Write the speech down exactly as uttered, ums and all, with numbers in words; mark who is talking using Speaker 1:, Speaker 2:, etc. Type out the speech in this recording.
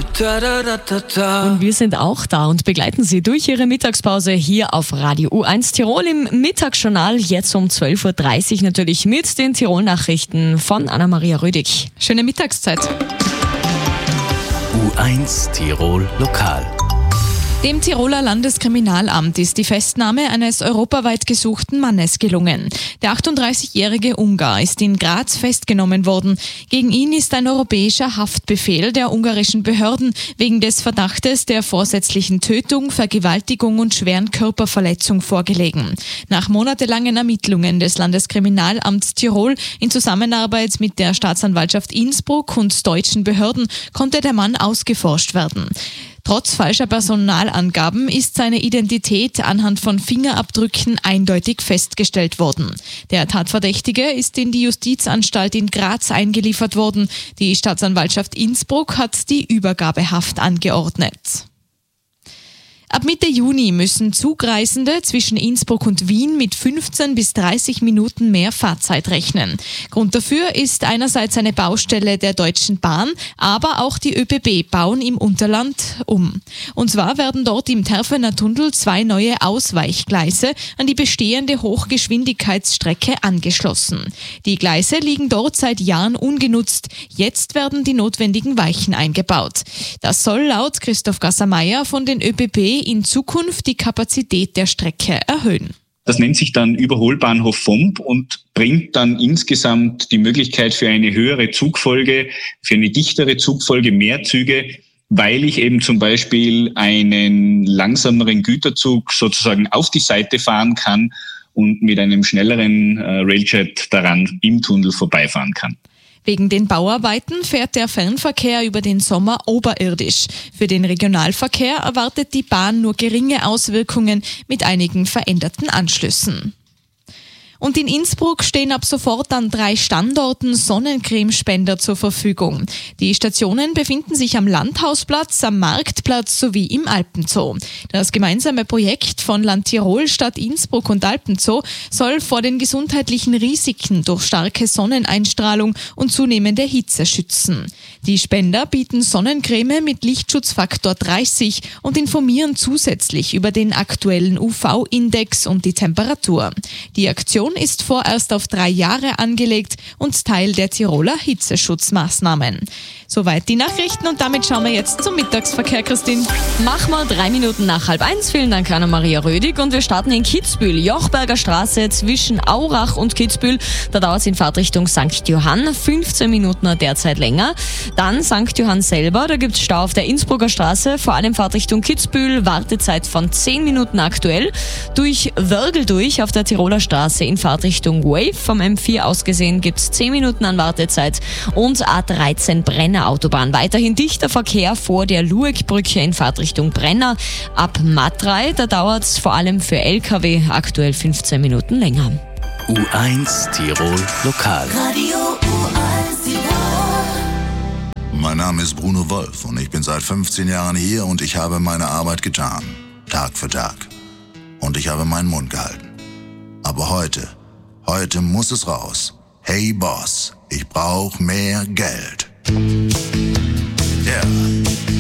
Speaker 1: Und wir sind auch da und begleiten Sie durch Ihre Mittagspause hier auf Radio U eins Tirol im Mittagsjournal. Jetzt um zwölf Uhr dreißig natürlich mit den Tirol-Nachrichten von Anna-Maria Rödig.
Speaker 2: Schöne Mittagszeit.
Speaker 3: U eins Tirol Lokal.
Speaker 2: Dem Tiroler Landeskriminalamt ist die Festnahme eines europaweit gesuchten Mannes gelungen. Der achtunddreißigjährige Ungar ist in Graz festgenommen worden. Gegen ihn ist ein europäischer Haftbefehl der ungarischen Behörden wegen des Verdachtes der vorsätzlichen Tötung, Vergewaltigung und schweren Körperverletzung vorgelegen. Nach monatelangen Ermittlungen des Landeskriminalamts Tirol in Zusammenarbeit mit der Staatsanwaltschaft Innsbruck und deutschen Behörden konnte der Mann ausgeforscht werden. Trotz falscher Personalangaben ist seine Identität anhand von Fingerabdrücken eindeutig festgestellt worden. Der Tatverdächtige ist in die Justizanstalt in Graz eingeliefert worden. Die Staatsanwaltschaft Innsbruck hat die Übergabehaft angeordnet. Ab Mitte Juni müssen Zugreisende zwischen Innsbruck und Wien mit fünfzehn bis dreißig Minuten mehr Fahrzeit rechnen. Grund dafür ist einerseits eine Baustelle der Deutschen Bahn, aber auch die ÖBB bauen im Unterland um. Und zwar werden dort im Terfener Tunnel zwei neue Ausweichgleise an die bestehende Hochgeschwindigkeitsstrecke angeschlossen. Die Gleise liegen dort seit Jahren ungenutzt. Jetzt werden die notwendigen Weichen eingebaut. Das soll laut Christoph Gasser-Meyer von den ÖBB in Zukunft die Kapazität der Strecke erhöhen.
Speaker 4: Das nennt sich dann Überholbahnhof V O M P und bringt dann insgesamt die Möglichkeit für eine höhere Zugfolge, für eine dichtere Zugfolge, mehr Züge, weil ich eben zum Beispiel einen langsameren Güterzug sozusagen auf die Seite fahren kann und mit einem schnelleren äh, Railjet daran im Tunnel vorbeifahren kann.
Speaker 2: Wegen den Bauarbeiten fährt der Fernverkehr über den Sommer oberirdisch. Für den Regionalverkehr erwartet die Bahn nur geringe Auswirkungen mit einigen veränderten Anschlüssen. Und in Innsbruck stehen ab sofort an drei Standorten Sonnencremespender zur Verfügung. Die Stationen befinden sich am Landhausplatz, am Marktplatz sowie im Alpenzoo. Das gemeinsame Projekt von Land Tirol, Stadt Innsbruck und Alpenzoo soll vor den gesundheitlichen Risiken durch starke Sonneneinstrahlung und zunehmende Hitze schützen. Die Spender bieten Sonnencreme mit Lichtschutzfaktor dreißig und informieren zusätzlich über den aktuellen U V-Index und die Temperatur. Die Aktion ist vorerst auf drei Jahre angelegt und Teil der Tiroler Hitzeschutzmaßnahmen. Soweit die Nachrichten und damit schauen wir jetzt zum Mittagsverkehr, Christine.
Speaker 1: Machen wir drei Minuten nach halb eins. Vielen Dank, Anna-Maria Rödig. Und wir starten in Kitzbühel. Jochberger Straße zwischen Aurach und Kitzbühel. Da dauert es in Fahrtrichtung Sankt Johann. fünfzehn Minuten derzeit länger. Dann Sankt Johann selber. Da gibt es Stau auf der Innsbrucker Straße. Vor allem Fahrtrichtung Kitzbühel. Wartezeit von zehn Minuten aktuell. Durch Wörgl durch auf der Tiroler Straße in Fahrtrichtung Wave. Vom M vier aus gesehen gibt es zehn Minuten an Wartezeit. Und A dreizehn Brenner Autobahn. Weiterhin dichter Verkehr vor der Lueckbrücke in Fahrtrichtung Brenner. Ab Matrei, da dauert es vor allem für L K W aktuell fünfzehn Minuten länger.
Speaker 3: U eins Tirol Lokal.
Speaker 5: Radio U eins Tirol.
Speaker 6: Mein Name ist Bruno Wolf und ich bin seit fünfzehn Jahren hier und ich habe meine Arbeit getan. Tag für Tag. Und ich habe meinen Mund gehalten. Aber heute, heute muss es raus. Hey Boss, ich brauche mehr Geld. Ja. Yeah.